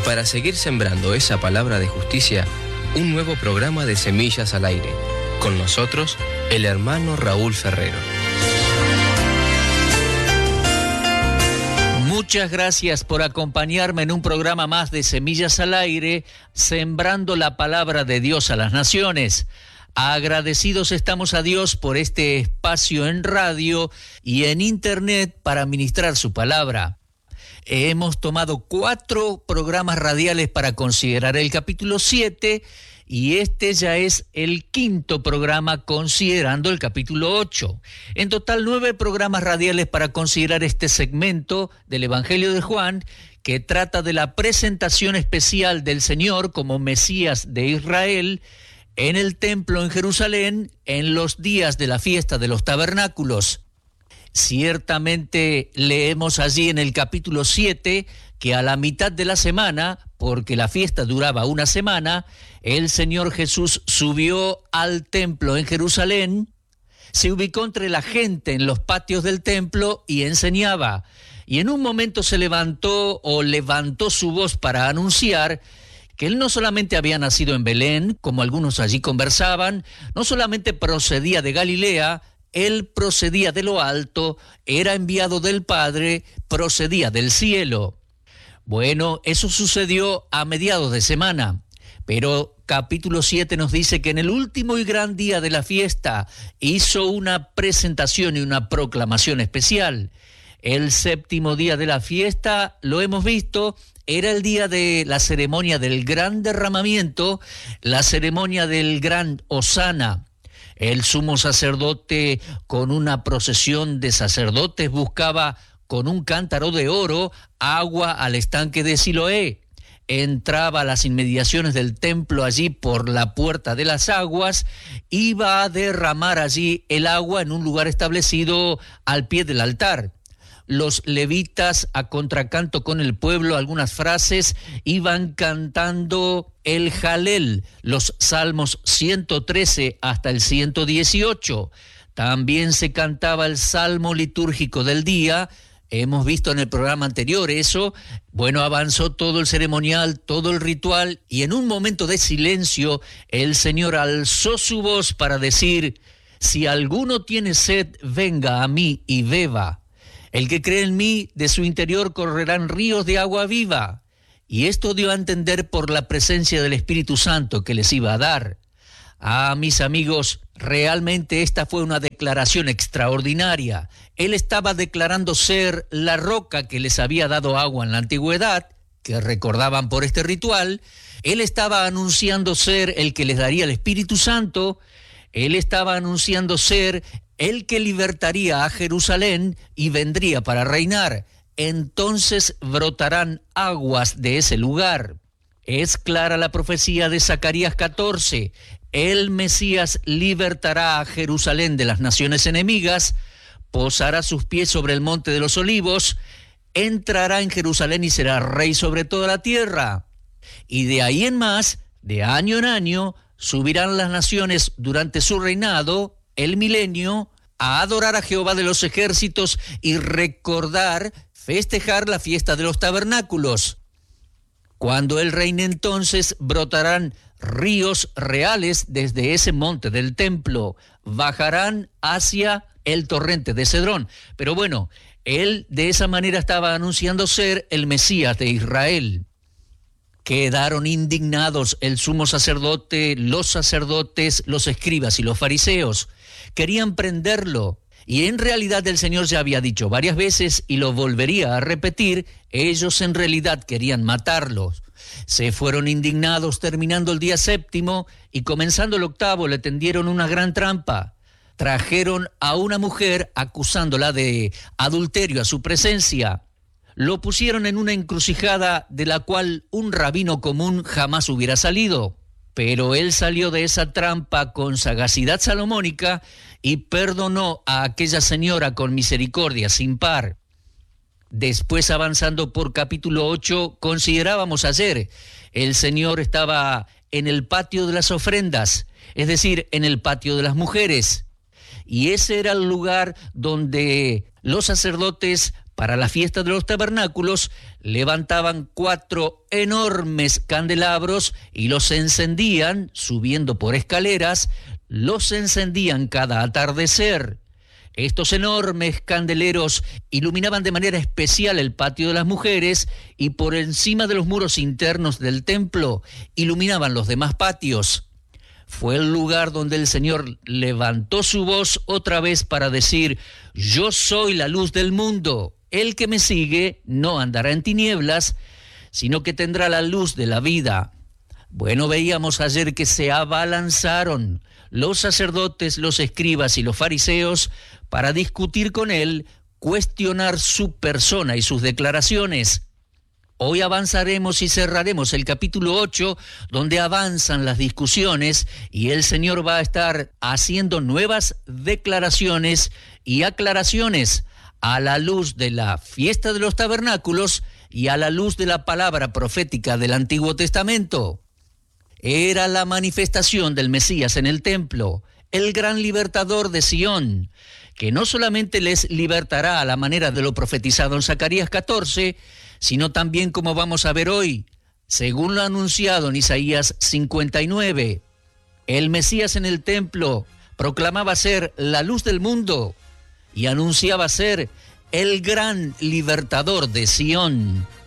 para seguir sembrando esa palabra de justicia, un nuevo programa de Semillas al Aire. Con nosotros, el hermano Raúl Ferrero. Muchas gracias por acompañarme en un programa más de Semillas al Aire, sembrando la palabra de Dios a las naciones. Agradecidos estamos a Dios por este espacio en radio y en internet para ministrar su palabra. Hemos tomado 4 programas radiales para considerar el capítulo 7 y este ya es el 5º programa considerando el capítulo 8. En total 9 programas radiales para considerar este segmento del Evangelio de Juan, que trata de la presentación especial del Señor como Mesías de Israel en el templo en Jerusalén en los días de la fiesta de los tabernáculos. Ciertamente leemos allí en el capítulo 7 que a la mitad de la semana, porque la fiesta duraba una semana, el Señor Jesús subió al templo en Jerusalén, se ubicó entre la gente en los patios del templo y enseñaba. Y en un momento levantó su voz para anunciar que él no solamente había nacido en Belén, como algunos allí conversaban, no solamente procedía de Galilea, él procedía de lo alto, era enviado del Padre, procedía del cielo. Bueno, eso sucedió a mediados de semana, pero capítulo 7 nos dice que en el último y gran día de la fiesta hizo una presentación y una proclamación especial. El 7º día de la fiesta, lo hemos visto, era el día de la ceremonia del gran derramamiento, la ceremonia del gran hosana. El sumo sacerdote, con una procesión de sacerdotes, buscaba con un cántaro de oro agua al estanque de Siloé. Entraba a las inmediaciones del templo allí por la puerta de las aguas, iba a derramar allí el agua en un lugar establecido al pie del altar. Los levitas, a contracanto con el pueblo, algunas frases, iban cantando el Jalel, los salmos 113 hasta el 118. También se cantaba el salmo litúrgico del día. Hemos visto en el programa anterior eso. Bueno, avanzó todo el ceremonial, todo el ritual, y en un momento de silencio, el Señor alzó su voz para decir: si alguno tiene sed, venga a mí y beba. El que cree en mí, de su interior correrán ríos de agua viva. Y esto dio a entender por la presencia del Espíritu Santo que les iba a dar. Ah, mis amigos, realmente esta fue una declaración extraordinaria. Él estaba declarando ser la roca que les había dado agua en la antigüedad, que recordaban por este ritual. Él estaba anunciando ser el que les daría el Espíritu Santo. Él estaba anunciando ser el que libertaría a Jerusalén y vendría para reinar. Entonces brotarán aguas de ese lugar. Es clara la profecía de Zacarías 14. El Mesías libertará a Jerusalén de las naciones enemigas, posará sus pies sobre el monte de los olivos, entrará en Jerusalén y será rey sobre toda la tierra. Y de ahí en más, de año en año, subirán las naciones durante su reinado, el milenio, a adorar a Jehová de los ejércitos y recordar, festejar la fiesta de los tabernáculos. Cuando Él reine, entonces brotarán ríos reales desde ese monte del templo, bajarán hacia el torrente de Cedrón. Pero bueno, Él de esa manera estaba anunciando ser el Mesías de Israel. Quedaron indignados el sumo sacerdote, los sacerdotes, los escribas y los fariseos. Querían prenderlo, y en realidad el Señor ya había dicho varias veces, y lo volvería a repetir, ellos en realidad querían matarlos. Se fueron indignados terminando el día 7, y comenzando el 8 le tendieron una gran trampa. Trajeron a una mujer acusándola de adulterio a su presencia. Lo pusieron en una encrucijada de la cual un rabino común jamás hubiera salido. Pero él salió de esa trampa con sagacidad salomónica y perdonó a aquella señora con misericordia sin par. Después, avanzando por capítulo 8, considerábamos ayer, el Señor estaba en el patio de las ofrendas, es decir, en el patio de las mujeres. Y ese era el lugar donde los sacerdotes Para la fiesta de los tabernáculos levantaban 4 enormes candelabros y los encendían, subiendo por escaleras, los encendían cada atardecer. Estos enormes candeleros iluminaban de manera especial el patio de las mujeres y por encima de los muros internos del templo iluminaban los demás patios. Fue el lugar donde el Señor levantó su voz otra vez para decir: yo soy la luz del mundo. El que me sigue no andará en tinieblas, sino que tendrá la luz de la vida. Bueno, veíamos ayer que se abalanzaron los sacerdotes, los escribas y los fariseos para discutir con él, cuestionar su persona y sus declaraciones. Hoy avanzaremos y cerraremos el capítulo 8, donde avanzan las discusiones y el Señor va a estar haciendo nuevas declaraciones y aclaraciones a la luz de la fiesta de los tabernáculos y a la luz de la palabra profética del Antiguo Testamento. Era la manifestación del Mesías en el templo, el gran libertador de Sión, que no solamente les libertará a la manera de lo profetizado en Zacarías 14, sino también, como vamos a ver hoy, según lo anunciado en Isaías 59. El Mesías en el templo proclamaba ser la luz del mundo y anunciaba ser el gran libertador de Sión.